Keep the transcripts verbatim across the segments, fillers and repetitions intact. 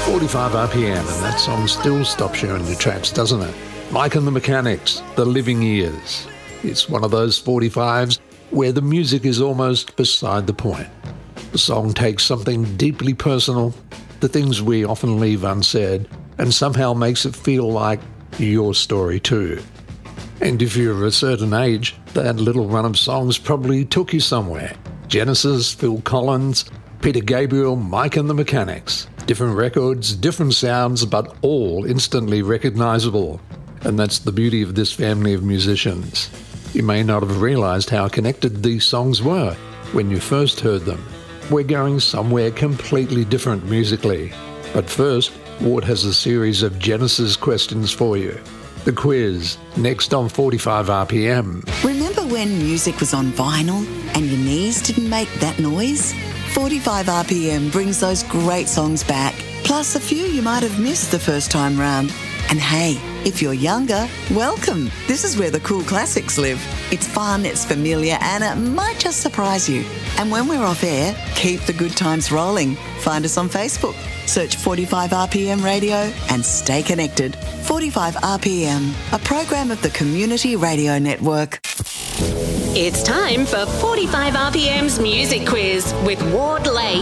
forty-five R P M, and that song still stops you in your tracks, doesn't it? Mike and the Mechanics, The Living Years. It's one of those forty-fives where the music is almost beside the point. The song takes something deeply personal, the things we often leave unsaid, and somehow makes it feel like your story too. And if you're of a certain age, that little run of songs probably took you somewhere. Genesis, Phil Collins, Peter Gabriel, Mike and the Mechanics. Different records, different sounds, but all instantly recognizable. And that's the beauty of this family of musicians. You may not have realized how connected these songs were when you first heard them. We're going somewhere completely different musically. But first, Ward has a series of Genesis questions for you. The quiz, next on forty-five R P M. Remember when music was on vinyl and your knees didn't make that noise? forty-five R P M brings those great songs back, plus a few you might have missed the first time round. And hey, if you're younger, welcome. This is where the cool classics live. It's fun, it's familiar, and it might just surprise you. And when we're off air, keep the good times rolling. Find us on Facebook. Search forty-five R P M Radio and stay connected. forty-five R P M, a program of the Community Radio Network. It's time for forty-five R P M's Music Quiz with Ward Lake.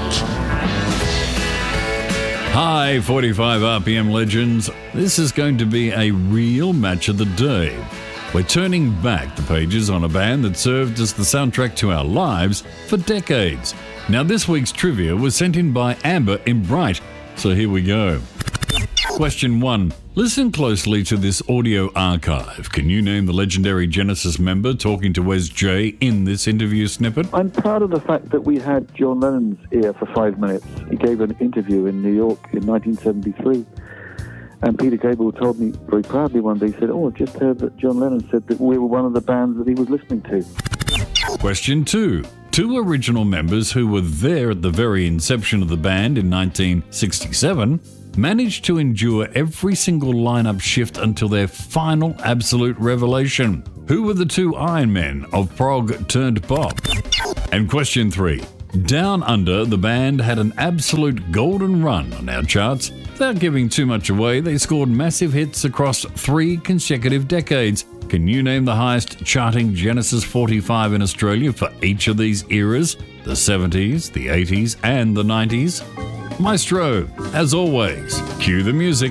Hi, forty-five R P M legends. This is going to be a real match of the day. We're turning back the pages on a band that served as the soundtrack to our lives for decades. Now, this week's trivia was sent in by Amber in Bright, so here we go. Question one. Listen closely to this audio archive. Can you name the legendary Genesis member talking to Wes J in this interview snippet? I'm proud of the fact that we had John Lennon's ear for five minutes. He gave an interview in New York in nineteen seventy-three. And Peter Gabriel told me very proudly one day, he said, oh, I just heard that John Lennon said that we were one of the bands that he was listening to. Question two. Two original members who were there at the very inception of the band in nineteen sixty-seven managed to endure every single lineup shift until their final absolute revelation. Who were the two Iron Men of prog turned pop? And question three. Down Under, the band had an absolute golden run on our charts. Without giving too much away, they scored massive hits across three consecutive decades. Can you name the highest charting Genesis forty-five in Australia for each of these eras? The seventies, the eighties, and the nineties? Maestro, as always, cue the music.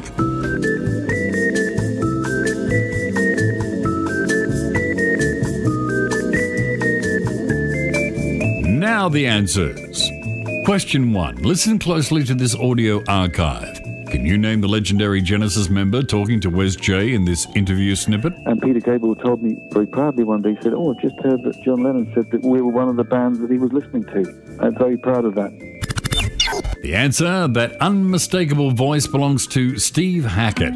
Now the answers. Question one. Listen closely to this audio archive. Can you name the legendary Genesis member talking to Wes J in this interview snippet? And Peter Gabriel told me very proudly one day, he said, oh, I just heard that John Lennon said that we were one of the bands that he was listening to. I'm very proud of that. The answer, that unmistakable voice belongs to Steve Hackett.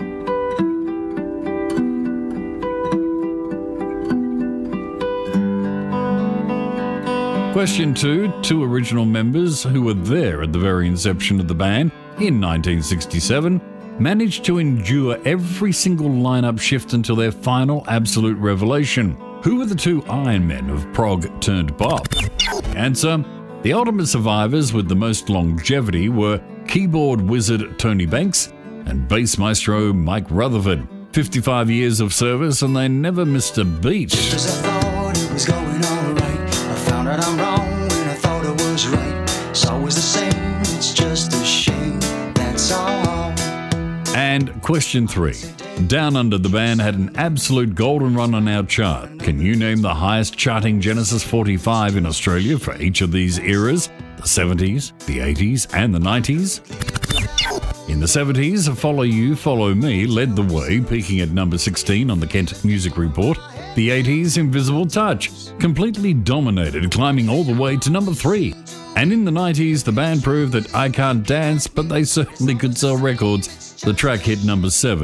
Question two. Two original members who were there at the very inception of the band in nineteen sixty-seven managed to endure every single lineup shift until their final absolute revelation. Who were the two Iron Men of prog turned pop? Answer. The ultimate survivors with the most longevity were keyboard wizard Tony Banks and bass maestro Mike Rutherford. fifty-five years of service and they never missed a beat. Just as I thought it was going all right, I found out I'm wrong when I thought I was right. It's always the same, it's just a shame, that's all. And question three. Down Under, the band had an absolute golden run on our chart. Can you name the highest charting Genesis forty-five in Australia for each of these eras? The seventies, the eighties, and the nineties? In the seventies, Follow You, Follow Me led the way, peaking at number sixteen on the Kent Music Report. The eighties, Invisible Touch completely dominated, climbing all the way to number three. And in the nineties, the band proved that I Can't Dance, but they certainly could sell records. The track hit number seven.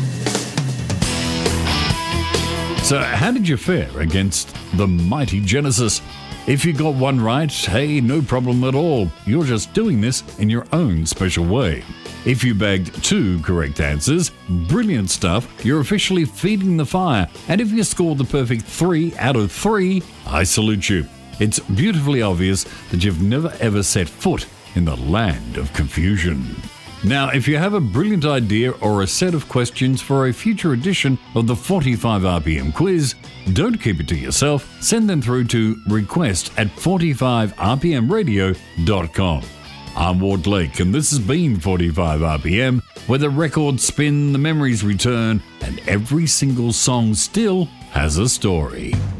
So how did you fare against the mighty Genesis? If you got one right, hey, no problem at all. You're just doing this in your own special way. If you bagged two correct answers, brilliant stuff, you're officially feeding the fire. And if you scored the perfect three out of three, I salute you. It's beautifully obvious that you've never ever set foot in the land of confusion. Now, if you have a brilliant idea or a set of questions for a future edition of the forty-five R P M quiz, don't keep it to yourself. Send them through to request at forty-five r p m radio dot com. I'm Ward Lake, and this has been forty-five R P M, where the records spin, the memories return, and every single song still has a story.